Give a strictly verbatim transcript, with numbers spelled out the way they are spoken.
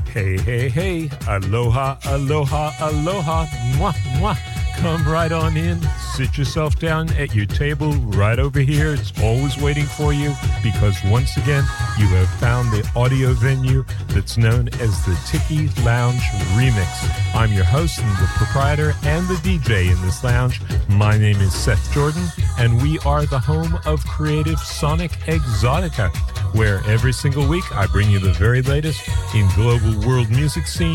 Hey, hey, hey, aloha, aloha, aloha, mwah, mwah. Come right on in, sit yourself down at your table right over here. It's always waiting for you because once again, you have found the audio venue that's known as the Tiki Lounge Remix. I'm your host and the proprietor and the D J in this lounge. My name is Seth Jordan, and we are the home of Creative Sonic Exotica, where every single week I bring you the very latest in global world music scene.